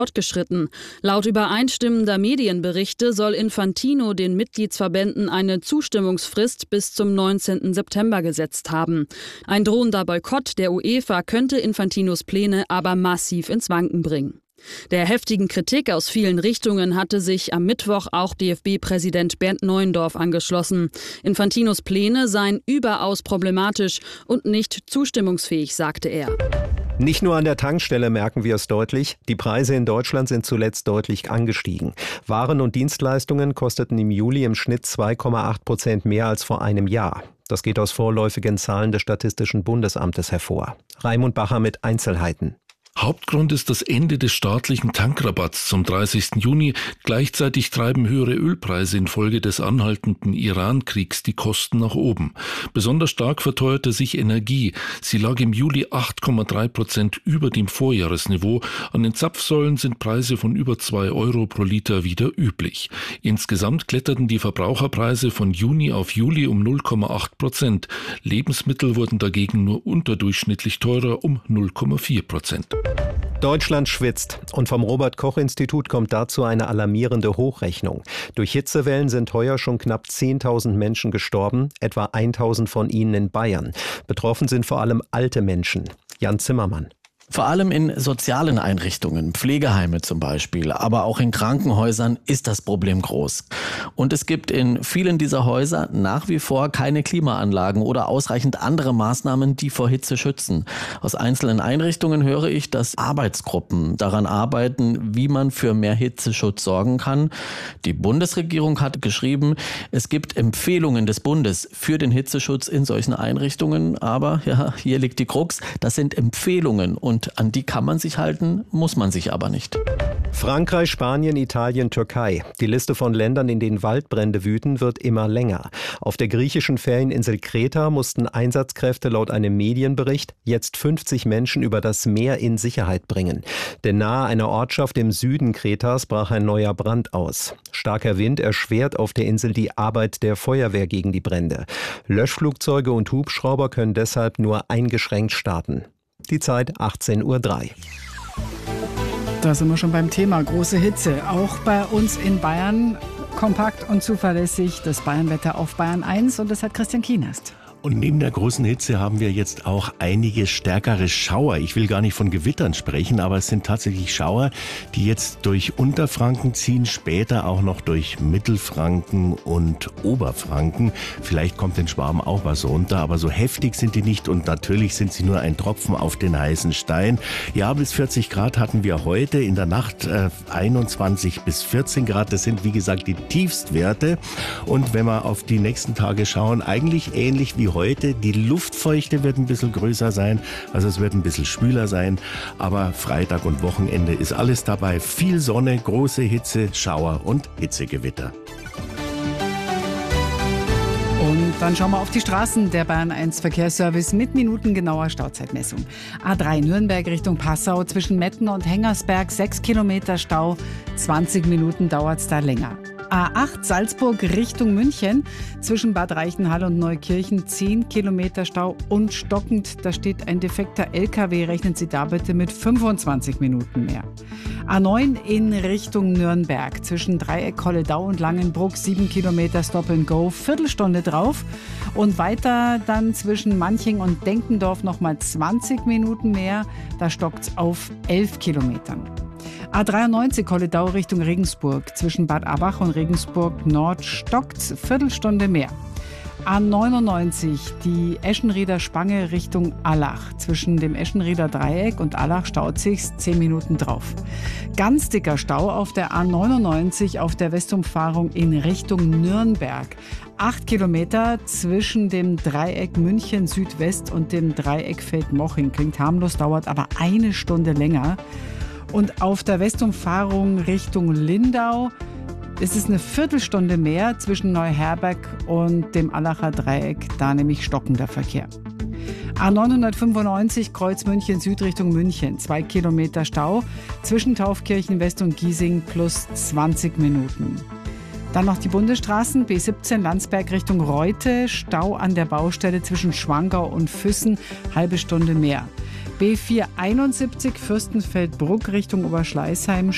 fortgeschritten. Laut übereinstimmender Medienberichte soll Infantino den Mitgliedsverbänden eine Zustimmungsfrist bis zum 19. September gesetzt haben. Ein drohender Boykott der UEFA könnte Infantinos Pläne aber massiv ins Wanken bringen. Der heftigen Kritik aus vielen Richtungen hatte sich am Mittwoch auch DFB-Präsident Bernd Neuendorf angeschlossen. Infantinos Pläne seien überaus problematisch und nicht zustimmungsfähig, sagte er. Nicht nur an der Tankstelle merken wir es deutlich. Die Preise in Deutschland sind zuletzt deutlich angestiegen. Waren und Dienstleistungen kosteten im Juli im Schnitt 2,8% mehr als vor einem Jahr. Das geht aus vorläufigen Zahlen des Statistischen Bundesamtes hervor. Raimund Bacher mit Einzelheiten. Hauptgrund ist das Ende des staatlichen Tankrabatts zum 30. Juni. Gleichzeitig treiben höhere Ölpreise infolge des anhaltenden Iran-Kriegs die Kosten nach oben. Besonders stark verteuerte sich Energie. Sie lag im Juli 8,3% über dem Vorjahresniveau. An den Zapfsäulen sind Preise von über 2 Euro pro Liter wieder üblich. Insgesamt kletterten die Verbraucherpreise von Juni auf Juli um 0,8%. Lebensmittel wurden dagegen nur unterdurchschnittlich teurer um 0,4%. Deutschland schwitzt und vom Robert-Koch-Institut kommt dazu eine alarmierende Hochrechnung. Durch Hitzewellen sind heuer schon knapp 10.000 Menschen gestorben, etwa 1.000 von ihnen in Bayern. Betroffen sind vor allem alte Menschen. Jan Zimmermann. Vor allem in sozialen Einrichtungen, Pflegeheime zum Beispiel, aber auch in Krankenhäusern ist das Problem groß. Und es gibt in vielen dieser Häuser nach wie vor keine Klimaanlagen oder ausreichend andere Maßnahmen, die vor Hitze schützen. Aus einzelnen Einrichtungen höre ich, dass Arbeitsgruppen daran arbeiten, wie man für mehr Hitzeschutz sorgen kann. Die Bundesregierung hat geschrieben, es gibt Empfehlungen des Bundes für den Hitzeschutz in solchen Einrichtungen. Aber ja, hier liegt die Krux, das sind Empfehlungen und an die kann man sich halten, muss man sich aber nicht. Frankreich, Spanien, Italien, Türkei. Die Liste von Ländern, in denen Waldbrände wüten, wird immer länger. Auf der griechischen Ferieninsel Kreta mussten Einsatzkräfte laut einem Medienbericht jetzt 50 Menschen über das Meer in Sicherheit bringen. Denn nahe einer Ortschaft im Süden Kretas brach ein neuer Brand aus. Starker Wind erschwert auf der Insel die Arbeit der Feuerwehr gegen die Brände. Löschflugzeuge und Hubschrauber können deshalb nur eingeschränkt starten. Die Zeit 18:03 Uhr. Da sind wir schon beim Thema große Hitze. Auch bei uns in Bayern kompakt und zuverlässig das Bayernwetter auf Bayern 1 und das hat Christian Kienast. Und neben der großen Hitze haben wir jetzt auch einige stärkere Schauer. Ich will gar nicht von Gewittern sprechen, aber es sind tatsächlich Schauer, die jetzt durch Unterfranken ziehen, später auch noch durch Mittelfranken und Oberfranken. Vielleicht kommt in Schwaben auch was runter, aber so heftig sind die nicht und natürlich sind sie nur ein Tropfen auf den heißen Stein. Ja, bis 40 Grad hatten wir heute, in der Nacht 21 bis 14 Grad. Das sind wie gesagt die Tiefstwerte. Und wenn wir auf die nächsten Tage schauen, eigentlich ähnlich wie heute. Die Luftfeuchte wird ein bisschen größer sein, also es wird ein bisschen schwüler sein, aber Freitag und Wochenende ist alles dabei. Viel Sonne, große Hitze, Schauer und Hitzegewitter. Und dann schauen wir auf die Straßen. Der Bayern 1 Verkehrsservice mit minutengenauer Stauzeitmessung. A3 Nürnberg Richtung Passau zwischen Metten und Hengersberg 6 Kilometer Stau, 20 Minuten dauert es da länger. A8 Salzburg Richtung München zwischen Bad Reichenhall und Neukirchen 10 Kilometer Stau und stockend. Da steht ein defekter LKW. Rechnen Sie da bitte mit 25 Minuten mehr. A9 in Richtung Nürnberg zwischen Dreieck, Holledau und Langenbruck 7 Kilometer Stop and Go, Viertelstunde drauf. Und weiter dann zwischen Manching und Denkendorf nochmal 20 Minuten mehr. Da stockt es auf 11 Kilometern. A93 Holledau Richtung Regensburg. Zwischen Bad Abach und Regensburg Nord stockt's Viertelstunde mehr. A99 die Eschenrieder Spange Richtung Allach. Zwischen dem Eschenrieder Dreieck und Allach staut sich's 10 Minuten drauf. Ganz dicker Stau auf der A99 auf der Westumfahrung in Richtung Nürnberg. 8 Kilometer zwischen dem Dreieck München Südwest und dem Dreieck Feldmoching. Klingt harmlos, dauert aber eine Stunde länger. Und auf der Westumfahrung Richtung Lindau ist es eine Viertelstunde mehr zwischen Neuherberg und dem Allacher Dreieck, da nämlich stockender Verkehr. A995 Kreuz München Süd Richtung München, 2 Kilometer Stau zwischen Taufkirchen West und Giesing plus 20 Minuten. Dann noch die Bundesstraßen, B17 Landsberg Richtung Reute, Stau an der Baustelle zwischen Schwangau und Füssen, halbe Stunde mehr. B471 Fürstenfeldbruck Richtung Oberschleißheim,